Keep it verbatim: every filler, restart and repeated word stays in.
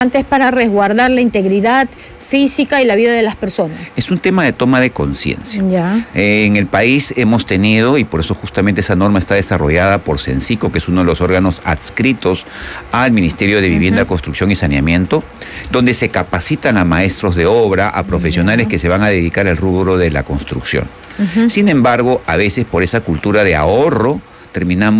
Es para resguardar la integridad física y la vida de las personas. Es un tema de toma de conciencia. Ya. Eh, en el país hemos tenido, y por eso justamente esa norma está desarrollada por CENCICO, que es uno de los órganos adscritos al Ministerio de Vivienda, uh-huh. Construcción y Saneamiento, donde se capacitan a maestros de obra, a profesionales, uh-huh. que se van a dedicar al rubro de la construcción. Uh-huh. Sin embargo, a veces por esa cultura de ahorro, terminamos